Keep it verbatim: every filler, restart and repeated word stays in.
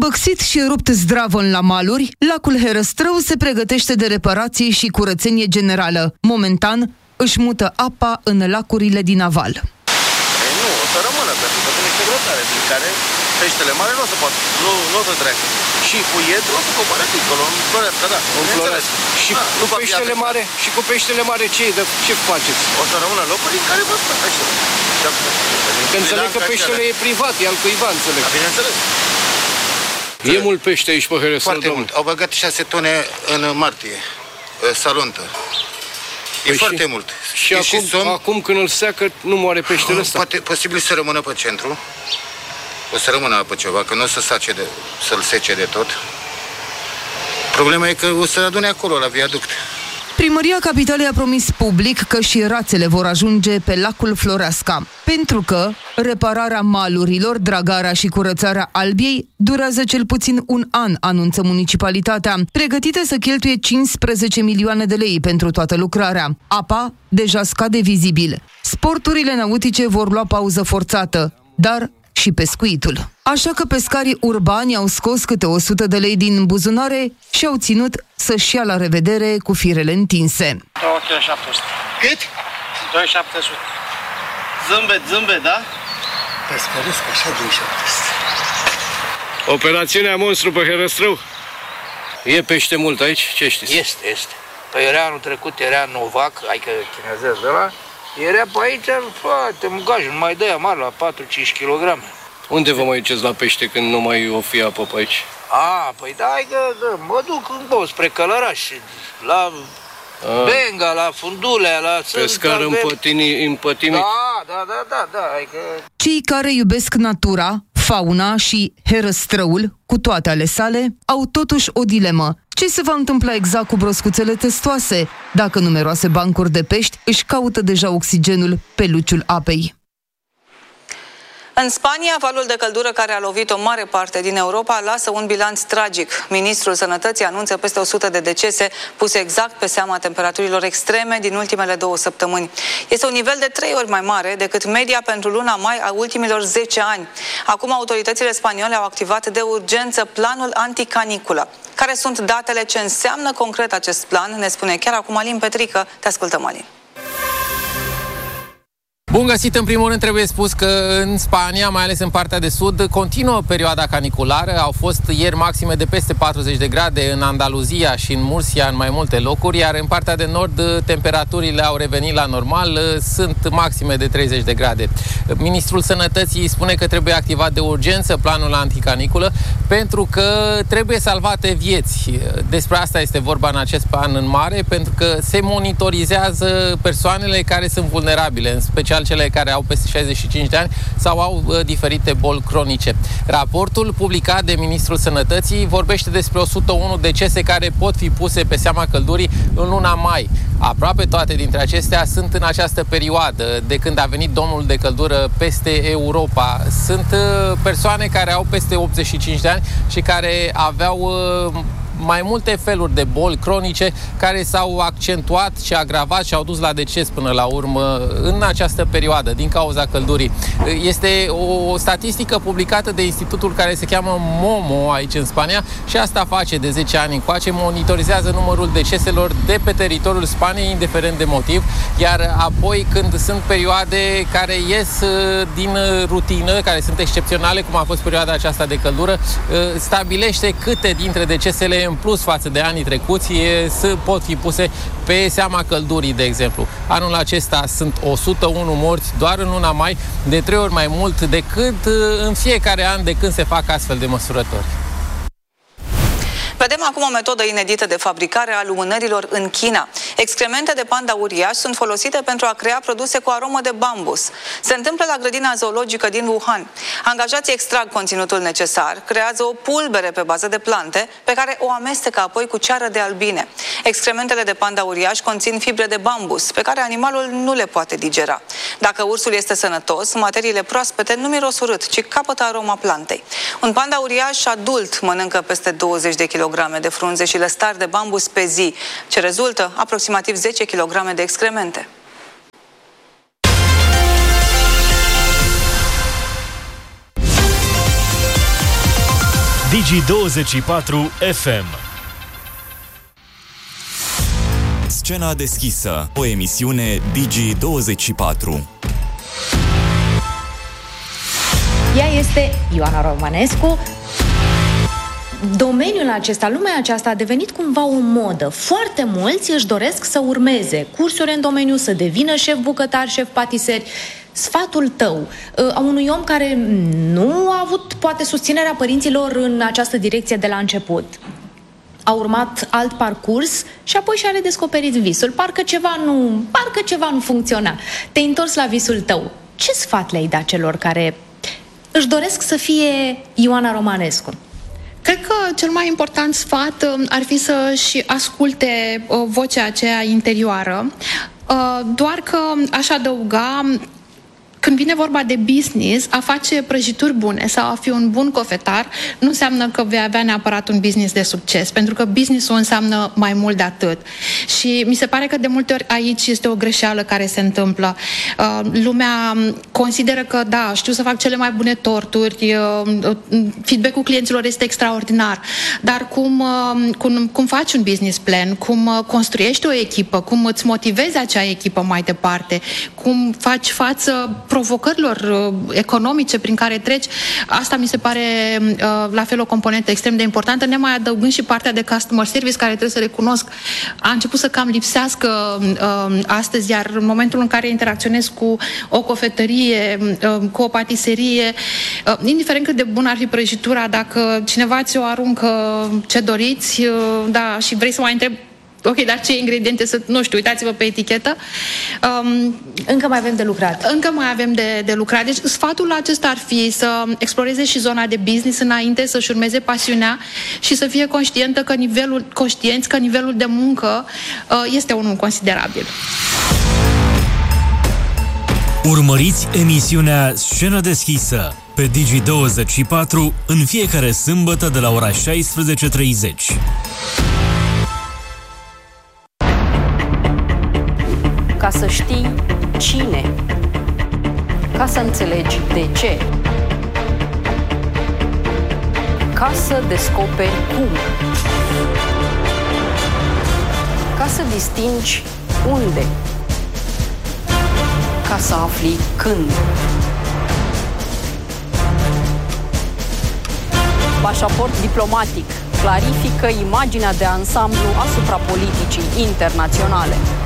Îmbăxit și rupt zdravăn la maluri, lacul Herăstrău se pregătește de reparații și curățenie generală. Momentan își mută apa în lacurile din aval. Ei, nu, o să rămână, pentru că sunt niște grotare din care peștele mare nu o să poată, nu, nu o să treacă. Și cu iedru o să coboare dincolo, în Floreasca, da. În Floreasca. Și da, cu peștele mare, și cu peștele mare ce, de, ce faceți? O să rămână locuri în care vă stă peștele. Că înțeleg că peștele e privat, e al cuiva, înțeleg. Da, bineînțeles. E mult pește aici pe Herăstrău, foarte mult. Au băgat șase tone în martie, salontă. E păi foarte și, mult. Și, acum, și somn, acum când îl seacă, nu moare peștele ăsta? Poate, posibil să rămână pe centru. O să rămână pe ceva, că nu o să sace de, să-l sece de tot. Problema e că o să adune acolo, la viaduct. Primăria Capitalei a promis public că și rațele vor ajunge pe lacul Floreasca, pentru că repararea malurilor, dragarea și curățarea Albiei durează cel puțin un an, anunță municipalitatea, pregătită să cheltuie cincisprezece milioane de lei pentru toată lucrarea. Apa deja scade vizibil. Sporturile nautice vor lua pauză forțată, dar și pescuitul. Așa că pescarii urbani au scos câte o sută de lei din buzunare și au ținut să-și ia la revedere cu firele întinse. două virgulă șapte sute. Cât? doi virgulă șapte sute. Zâmbet, zâmbet, da? Pescăresc așa din șapte sute. Operațiunea monstru pe Herăstrău. E pește mult aici? Ce știți? Este, este. Păi era anul trecut, era Novac, adică chinezesc de la, era pe aici foarte mugajul, numai de-aia mare, la patru-cinci kilograme. Unde vă mai duceți la pește când nu mai o fi apă pe aici? A, păi da, că da, mă duc în bou, spre Călăraș, la A. Benga, la Fundulea, la... Pescar împătimit. Da, da, da, da, da, adică... Cei care iubesc natura, fauna și Herăstrăul, cu toate ale sale, au totuși o dilemă. Ce se va întâmpla exact cu broscuțele testoase, dacă numeroase bancuri de pești își caută deja oxigenul pe luciul apei? În Spania, valul de căldură care a lovit o mare parte din Europa lasă un bilanț tragic. Ministrul Sănătății anunță peste o sută de decese puse exact pe seama temperaturilor extreme din ultimele două săptămâni. Este un nivel de trei ori mai mare decât media pentru luna mai a ultimilor zece ani. Acum autoritățile spaniole au activat de urgență planul anticaniculă. Care sunt datele, ce înseamnă concret acest plan? Ne spune chiar acum Alin Petrică. Te ascultăm, Alin. Bun găsit! În primul rând trebuie spus că în Spania, mai ales în partea de sud, continuă perioada caniculară. Au fost ieri maxime de peste patruzeci de grade în Andaluzia și în Murcia în mai multe locuri, iar în partea de nord temperaturile au revenit la normal, sunt maxime de treizeci de grade. Ministrul Sănătății spune că trebuie activat de urgență planul anticaniculă pentru că trebuie salvate vieți. Despre asta este vorba în acest plan în mare, pentru că se monitorizează persoanele care sunt vulnerabile, în special cele care au peste șaizeci și cinci de ani sau au uh, diferite boli cronice. Raportul publicat de Ministrul Sănătății vorbește despre o sută unu decese care pot fi puse pe seama căldurii în luna mai. Aproape toate dintre acestea sunt în această perioadă, de când a venit domnul de căldură peste Europa. Sunt uh, persoane care au peste optzeci și cinci de ani și care aveau uh, mai multe feluri de boli cronice care s-au accentuat și agravat și au dus la deces până la urmă în această perioadă din cauza căldurii. Este o statistică publicată de institutul care se cheamă MOMO aici în Spania și asta face de zece ani încoace, monitorizează numărul deceselor de pe teritoriul Spaniei, indiferent de motiv, iar apoi când sunt perioade care ies din rutină, care sunt excepționale, cum a fost perioada aceasta de căldură, stabilește câte dintre decesele în plus față de anii trecuți să pot fi puse pe seama căldurii, de exemplu. Anul acesta sunt o sută unu morți doar în luna mai, de trei ori mai mult decât în fiecare an de când se fac astfel de măsurători. Vedem acum o metodă inedită de fabricare a lumânărilor în China. Excremente de panda uriaș sunt folosite pentru a crea produse cu aromă de bambus. Se întâmplă la grădina zoologică din Wuhan. Angajații extrag conținutul necesar, creează o pulbere pe bază de plante, pe care o amestecă apoi cu ceară de albine. Excrementele de panda uriaș conțin fibre de bambus, pe care animalul nu le poate digera. Dacă ursul este sănătos, materiile proaspete nu miros urât, ci capătă aroma plantei. Un panda uriaș adult mănâncă peste douăzeci de kilograme de frunze și lăstari de bambus pe zi, ce rezultă aproximativ zece kilograme de excremente. Digi douăzeci și patru F M. Scena deschisă, o emisiune Digi douăzeci și patru. Ea este Ioana Romanescu. Domeniul acesta, lumea aceasta a devenit cumva o modă. Foarte mulți își doresc să urmeze cursuri în domeniu, să devină șef bucătar, șef patiseri. Sfatul tău, a unui om care nu a avut poate susținerea părinților în această direcție de la început, a urmat alt parcurs și apoi și-a redescoperit visul. Parcă ceva nu, parcă ceva nu funcționa. Te-ai întors la visul tău. Ce sfat le-ai dat celor care își doresc să fie Ioana Romanescu? Cred că cel mai important sfat ar fi să-și asculte vocea aceea interioară, doar că aș adăuga, când vine vorba de business, a face prăjituri bune sau a fi un bun cofetar nu înseamnă că vei avea neapărat un business de succes, pentru că business-ul înseamnă mai mult de atât. Și mi se pare că de multe ori aici este o greșeală care se întâmplă. Uh, lumea consideră că, da, știu să fac cele mai bune torturi, uh, feedback-ul clienților este extraordinar, dar cum, uh, cum, cum faci un business plan, cum uh, construiești o echipă, cum îți motivezi acea echipă mai departe, cum faci față provocărilor uh, economice prin care treci, asta mi se pare uh, la fel o componentă extrem de importantă, ne mai adăugând și partea de customer service, care trebuie să recunosc a început să cam lipsească uh, astăzi, iar în momentul în care interacționez cu o cofetărie, uh, cu o patiserie, uh, indiferent cât de bună ar fi prăjitura, dacă cineva ți-o aruncă ce doriți, uh, da, și vrei să mai întrebi ok, dar ce ingrediente sunt? Nu știu, uitați-vă pe etichetă. Um, încă mai avem de lucrat. Încă mai avem de, de lucrat. Deci sfatul acesta ar fi să exploreze și zona de business înainte, să-și urmeze pasiunea și să fie conștientă că nivelul, conștienți că nivelul de muncă uh, este unul considerabil. Urmăriți emisiunea Scenă deschisă pe Digi douăzeci și patru în fiecare sâmbătă de la ora șaisprezece treizeci. Ca să știi cine, ca să înțelegi de ce, ca să descoperi cum, ca să distingi unde, ca să afli când. Pașaport diplomatic clarifică imaginea de ansamblu asupra politicii internaționale.